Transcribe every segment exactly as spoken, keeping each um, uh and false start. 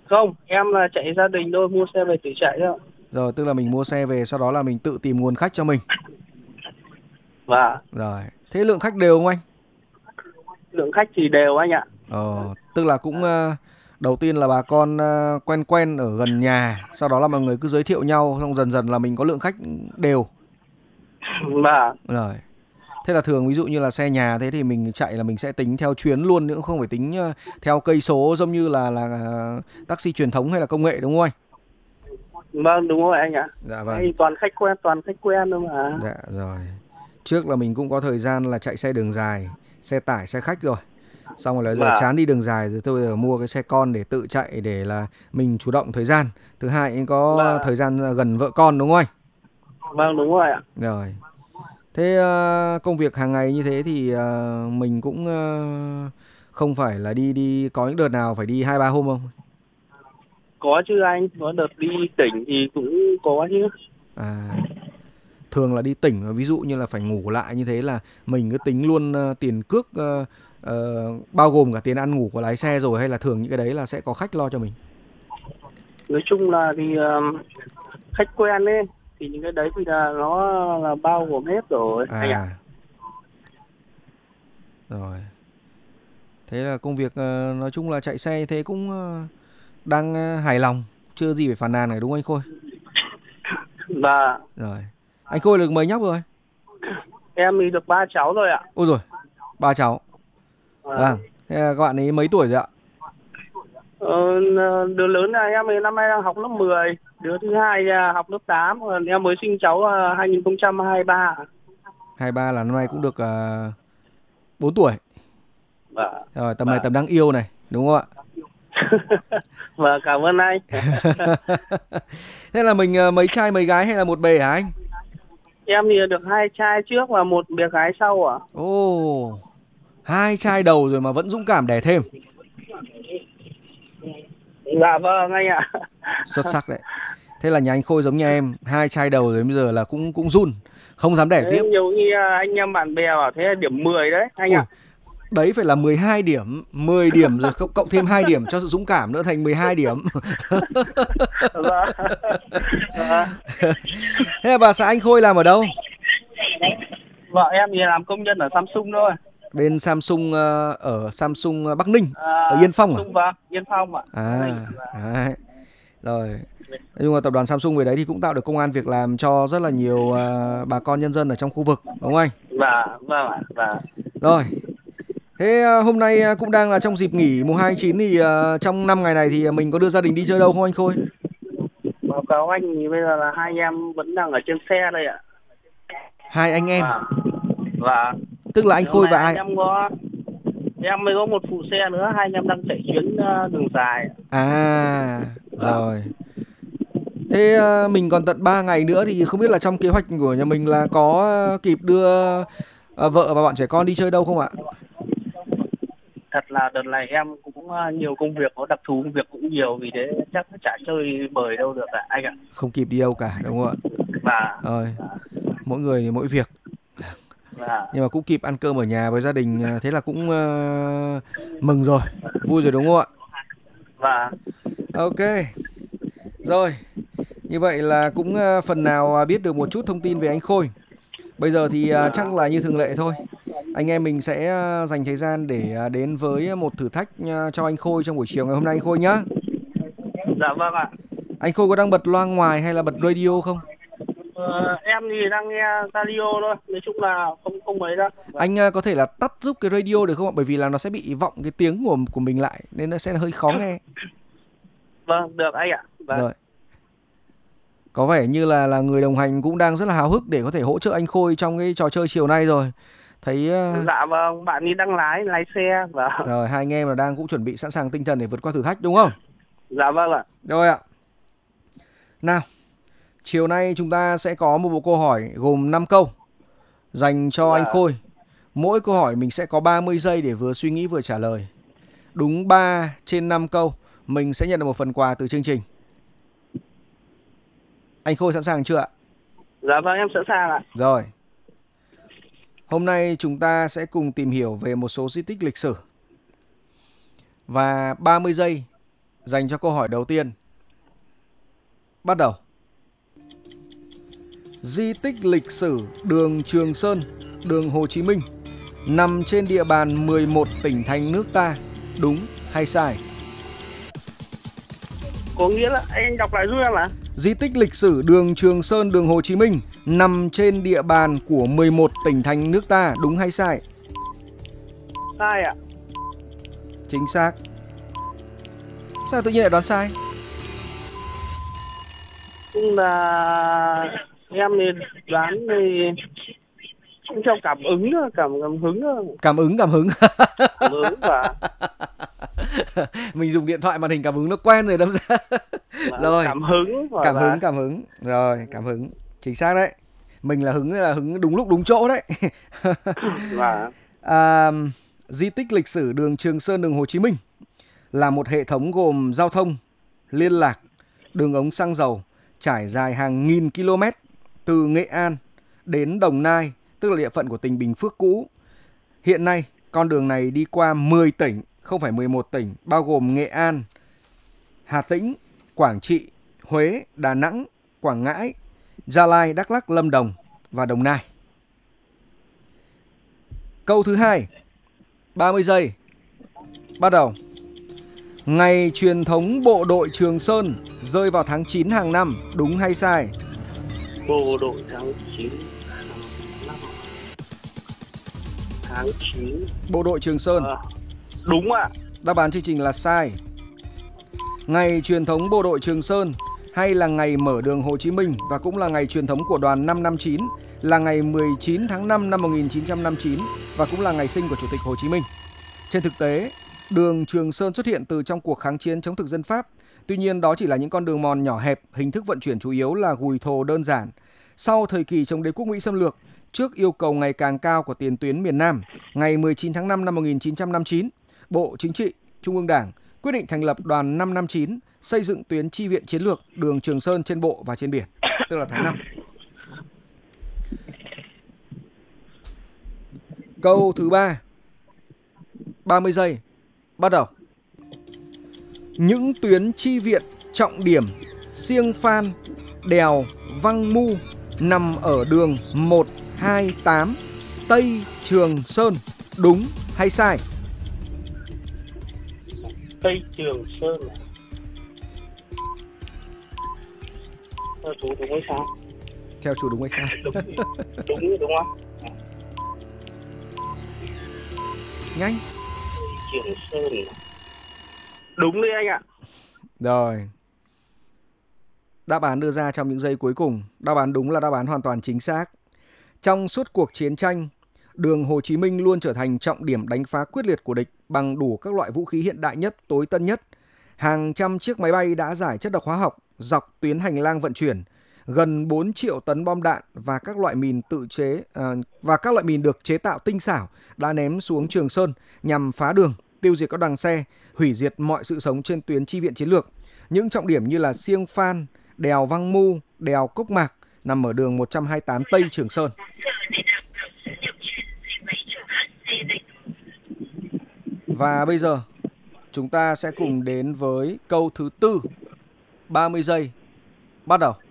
Không, em là chạy gia đình thôi, mua xe về tự chạy thôi. Rồi, tức là mình mua xe về sau đó là mình tự tìm nguồn khách cho mình. Và Rồi, thế lượng khách đều không anh? lượng khách thì đều anh ạ. Ờ, tức là cũng ờ, đầu tiên là bà con ờ, quen quen ở gần nhà, sau đó là mọi người cứ giới thiệu nhau, xong dần dần là mình có lượng khách đều. Và Rồi. Thế là thường ví dụ như là xe nhà thế thì mình chạy là mình sẽ tính theo chuyến luôn nữa, không phải tính ờ, theo cây số giống như là là ờ, taxi truyền thống hay là công nghệ đúng không anh? vâng, đúng rồi anh ạ. Dạ vâng. Hay toàn khách quen, toàn khách quen thôi mà. Dạ rồi. Trước là mình cũng có thời gian là chạy xe đường dài, xe tải, xe khách rồi. Xong rồi là giờ Và chán đi đường dài rồi tôi giờ mua cái xe con để tự chạy để là mình chủ động thời gian. Thứ hai cũng có và thời gian gần vợ con đúng không anh? vâng, đúng rồi ạ. Rồi. Thế ờ, công việc hàng ngày như thế thì ờ, mình cũng ờ, không phải là đi đi có những đợt nào phải đi hai ba hôm không? Có chứ anh, có đợt đi tỉnh thì cũng có chứ. À, thường là đi tỉnh ví dụ như là phải ngủ lại như thế là mình cứ tính luôn ờ, tiền cước ờ, ờ, bao gồm cả tiền ăn ngủ của lái xe rồi hay là thường những cái đấy là sẽ có khách lo cho mình? Nói chung là thì um, khách quen ấy, thì những cái đấy thì là nó là bao gồm hết rồi anh ạ. À, rồi. Thế là công việc ờ, nói chung là chạy xe thế cũng ờ, đang ờ, hài lòng, chưa gì phải phàn nàn này đúng không anh Khôi? Và Rồi. Anh Khôi được mấy nhóc rồi? em thì được ba cháu rồi ạ. Ôi rồi, ba cháu. Và Vâng. Thế là các bạn ấy mấy tuổi rồi ạ? ờ, đứa lớn là em thì năm nay đang học lớp mười, đứa thứ hai là học lớp tám, còn em mới sinh cháu uh, hai nghìn không trăm hai mươi ba. Hai ba là năm nay cũng được uh, bốn tuổi. Và Rồi, tầm này và tầm đang yêu này, đúng không ạ? và cảm ơn anh. Thế là mình ờ, mấy trai mấy gái hay là một bề hả anh? Em thì được hai trai trước và một bé gái sau ạ. Ồ, hai trai đầu rồi mà vẫn dũng cảm đẻ thêm. Dạ vâng anh ạ. Xuất sắc đấy. Thế là nhà anh Khôi giống nhà em, hai trai đầu rồi bây giờ là cũng cũng run, không dám đẻ Thế tiếp. nhiều khi à, anh em bạn bè bảo thế là điểm mười đấy anh Ui, ạ. đấy phải là mười hai điểm, mười điểm rồi cộng cộng thêm hai điểm cho sự dũng cảm nữa thành mười hai điểm. Vâng. Vâng. Thế là bà xã anh Khôi làm ở đâu? Vợ em thì làm công nhân ở Samsung thôi. Bên Samsung ờ, ở Samsung ờ, Bắc Ninh, ở À, Yên Phong à? Samsung vâng, Yên Phong ạ. Bắc Ninh. À, đấy. Rồi. Nói chung là tập đoàn Samsung về đấy thì cũng tạo được công ăn việc làm cho rất là nhiều à, bà con nhân dân ở trong khu vực đúng không anh? Và vâng ạ. Và Rồi, thế à, hôm nay à, cũng đang là trong dịp nghỉ mùng hai tháng chín thì à, trong năm ngày này thì mình có đưa gia đình đi chơi đâu không anh Khôi? báo cáo anh thì bây giờ là hai em vẫn đang ở trên xe đây ạ. Hai anh em, Và và tức là anh hôm Khôi nay và anh ai? em có em mới có một phụ xe nữa, hai anh em đang chạy chuyến ờ, đường dài. À, Và rồi. Thế à, mình còn tận ba ngày nữa thì không biết là trong kế hoạch của nhà mình là có à, kịp đưa à, vợ và bọn trẻ con đi chơi đâu không ạ? thật là đợt này em cũng ờ, nhiều công việc, có đặc thù công việc cũng nhiều, vì thế chắc chả chơi bời đâu được ạ anh ạ. Không kịp đi đâu cả đúng không ạ? Và Rồi, mỗi người thì mỗi việc. và Nhưng mà cũng kịp ăn cơm ở nhà với gia đình à, thế là cũng ờ, mừng rồi, vui rồi đúng không ạ? và Ok, rồi, như vậy là cũng ờ, phần nào à, biết được một chút thông tin về anh Khôi. Bây giờ thì à, chắc là như thường lệ thôi, anh em mình sẽ à, dành thời gian để à, đến với một thử thách à, cho anh Khôi trong buổi chiều ngày hôm nay anh Khôi nhá. dạ vâng ạ. Anh Khôi có đang bật loa ngoài hay là bật radio không? Ờ, em thì đang nghe radio thôi, nói chung là không không mấy đâu. Vâng. Anh à, có thể là tắt giúp cái radio được không ạ? Bởi vì là nó sẽ bị vọng cái tiếng của của mình lại nên nó sẽ hơi khó nghe. Vâng, được anh ạ. Vâng. Rồi. Có vẻ như là là người đồng hành cũng đang rất là háo hức để có thể hỗ trợ anh Khôi trong cái trò chơi chiều nay rồi. Thấy ờ, Dạ vâng, bạn ấy đang lái lái xe. Vâng. rồi hai anh em là đang cũng chuẩn bị sẵn sàng tinh thần để vượt qua thử thách đúng không? Dạ vâng ạ. Rồi ạ. Nào, chiều nay chúng ta sẽ có một bộ câu hỏi gồm năm câu dành cho anh Dạ. Khôi. Mỗi câu hỏi mình sẽ có ba mươi giây để vừa suy nghĩ vừa trả lời. Đúng ba trên năm câu, mình sẽ nhận được một phần quà từ chương trình. Anh Khôi sẵn sàng chưa ạ? Dạ vâng, em sẵn sàng ạ. Rồi, hôm nay chúng ta sẽ cùng tìm hiểu về một số di tích lịch sử. Và ba mươi giây dành cho câu hỏi đầu tiên. Bắt đầu. Di tích lịch sử đường Trường Sơn, đường Hồ Chí Minh nằm trên địa bàn mười một tỉnh thành nước ta, đúng hay sai? Có nghĩa là anh đọc lại giúp em ạ. Di tích lịch sử đường Trường Sơn, đường Hồ Chí Minh nằm trên địa bàn của mười một tỉnh thành nước ta, đúng hay sai? Sai ạ. Chính xác. Sao tự nhiên lại đoán sai? Cũng là em thì đoán thì cũng theo cảm ứng thôi, cảm cảm hứng thôi. Cảm ứng, cảm hứng. Cảm ứng và mình dùng điện thoại màn hình cảm ứng nó quen rồi đâm ra. Rồi. Cảm hứng. Cảm là... hứng, cảm hứng. Rồi, cảm hứng. Chính xác đấy. Mình là hứng là hứng đúng lúc đúng chỗ đấy. Và... à, di tích lịch sử đường Trường Sơn, đường Hồ Chí Minh là một hệ thống gồm giao thông, liên lạc, đường ống xăng dầu trải dài hàng nghìn km từ Nghệ An đến Đồng Nai, tức là địa phận của tỉnh Bình Phước cũ. Hiện nay, con đường này đi qua mười tỉnh, không phải mười một tỉnh, bao gồm Nghệ An, Hà Tĩnh, Quảng Trị, Huế, Đà Nẵng, Quảng Ngãi, Gia Lai, Đắk Lắk, Lâm Đồng và Đồng Nai. Câu thứ hai, ba mươi giây. Bắt đầu. Ngày truyền thống bộ đội Trường Sơn rơi vào tháng chín hàng năm, đúng hay sai? Bộ đội tháng chín hàng năm. Tháng chín. Bộ đội Trường Sơn. À, đúng ạ. Đáp án chương trình là sai. Ngày truyền thống bộ đội Trường Sơn hay là ngày mở đường Hồ Chí Minh và cũng là ngày truyền thống của đoàn năm năm chín là ngày mười chín tháng năm năm một nghìn chín trăm năm mươi chín và cũng là ngày sinh của Chủ tịch Hồ Chí Minh. Trên thực tế, đường Trường Sơn xuất hiện từ trong cuộc kháng chiến chống thực dân Pháp. Tuy nhiên đó chỉ là những con đường mòn nhỏ hẹp, hình thức vận chuyển chủ yếu là gùi thồ đơn giản. Sau thời kỳ chống đế quốc Mỹ xâm lược, trước yêu cầu ngày càng cao của tiền tuyến miền Nam, ngày mười chín tháng năm năm một nghìn chín trăm năm mươi chín, Bộ Chính trị, Trung ương Đảng quyết định thành lập đoàn năm năm chín, xây dựng tuyến chi viện chiến lược đường Trường Sơn trên bộ và trên biển, tức là tháng năm. Câu thứ ba, ba mươi giây, bắt đầu. Những tuyến chi viện trọng điểm Siêng Phan, Đèo Văn Mu nằm ở đường một hai tám Tây Trường Sơn, đúng hay sai? Tây Trường Sơn. Theo chú đúng hay sai? Theo chú đúng hay sai? Đúng, đúng, đúng không? Nhanh. Tây Trường Sơn. Đúng đấy anh ạ. Rồi. Đáp án đưa ra trong những giây cuối cùng. Đáp án đúng là đáp án hoàn toàn chính xác. Trong suốt cuộc chiến tranh, đường Hồ Chí Minh luôn trở thành trọng điểm đánh phá quyết liệt của địch bằng đủ các loại vũ khí hiện đại nhất, tối tân nhất. Hàng trăm chiếc máy bay đã rải chất độc hóa học dọc tuyến hành lang vận chuyển, gần bốn triệu tấn bom đạn và các loại mìn tự chế à, và các loại mìn được chế tạo tinh xảo đã ném xuống Trường Sơn nhằm phá đường, tiêu diệt các đoàn xe, hủy diệt mọi sự sống trên tuyến chi viện chiến lược. Những trọng điểm như là Siêng Phan, đèo Văn Mu, đèo Cốc Mạc nằm ở đường một trăm hai mươi tám Tây Trường Sơn. Và bây giờ chúng ta sẽ cùng đến với câu thứ tư. ba mươi giây. Bắt đầu.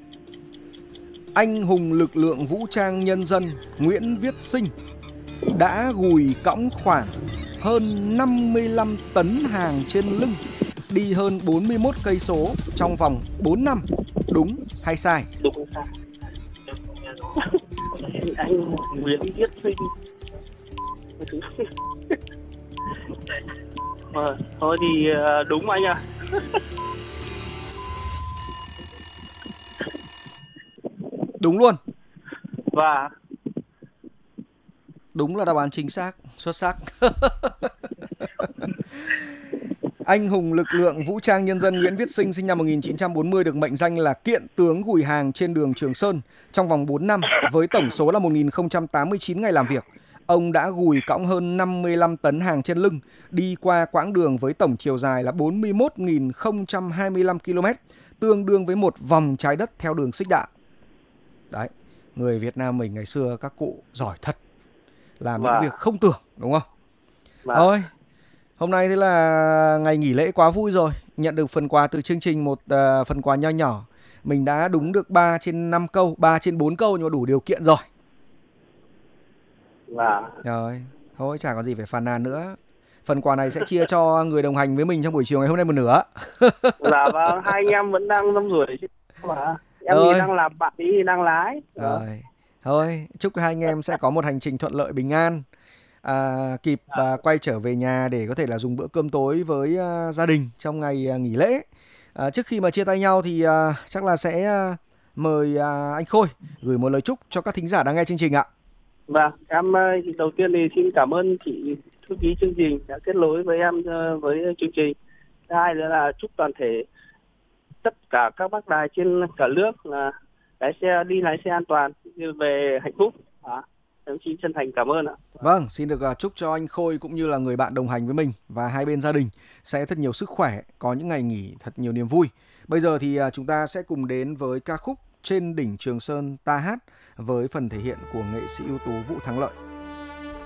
Anh hùng lực lượng vũ trang nhân dân Nguyễn Viết Sinh đã gùi cõng khoảng hơn năm mươi lăm tấn hàng trên lưng, đi hơn bốn mươi mốt cây số trong vòng bốn năm, đúng hay sai? Đúng hay sai? Anh Nguyễn Viết Sinh. Ờ, thôi thì đúng anh ạ. Đúng luôn. Và đúng là đáp án chính xác, xuất sắc. Anh hùng lực lượng vũ trang nhân dân Nguyễn Viết Sinh sinh năm một nghìn chín trăm bốn mươi được mệnh danh là kiện tướng gùi hàng trên đường Trường Sơn trong vòng bốn năm với tổng số là một nghìn không trăm tám mươi chín ngày làm việc. Ông đã gùi cõng hơn năm mươi lăm tấn hàng trên lưng, đi qua quãng đường với tổng chiều dài là bốn mươi mốt nghìn không trăm hai mươi lăm ki lô mét, tương đương với một vòng trái đất theo đường xích đạo. Đấy, người Việt Nam mình ngày xưa các cụ giỏi thật, làm những việc không tưởng, đúng không? Thôi, hôm nay thế là ngày nghỉ lễ quá vui rồi. nhận được phần quà từ chương trình, một à, phần quà nho nhỏ. Mình đã đúng được ba trên năm câu, ba trên bốn câu nhưng mà đủ điều kiện rồi. Và Rồi, thôi chả còn gì phải phàn nàn nữa. Phần quà này sẽ chia cho người đồng hành với mình trong buổi chiều ngày hôm nay một nửa. là và hai anh em vẫn đang rong ruổi chứ mà. Em thì Rồi, đang làm, bạn ấy thì đang lái. Đó. rồi. Thôi, chúc hai anh em sẽ có một hành trình thuận lợi bình an. À, kịp à, quay trở về nhà để có thể là dùng bữa cơm tối với à, gia đình trong ngày à, nghỉ lễ. À, trước khi mà chia tay nhau thì à, chắc là sẽ à, mời à, anh Khôi gửi một lời chúc cho các thính giả đang nghe chương trình ạ. Vâng, em ờ, đầu tiên thì xin cảm ơn chị thư ký chương trình đã kết nối với em ờ, với chương trình. Thứ hai nữa là chúc toàn thể tất cả các bác đài trên cả nước là lái xe đi lái xe an toàn về hạnh phúc. À, em xin chân thành cảm ơn ạ. Vâng, xin được à, chúc cho anh Khôi cũng như là người bạn đồng hành với mình và hai bên gia đình sẽ thật nhiều sức khỏe, có những ngày nghỉ thật nhiều niềm vui. Bây giờ thì à, chúng ta sẽ cùng đến với ca khúc Trên đỉnh Trường Sơn ta hát với phần thể hiện của nghệ sĩ ưu tú Vũ Thắng Lợi.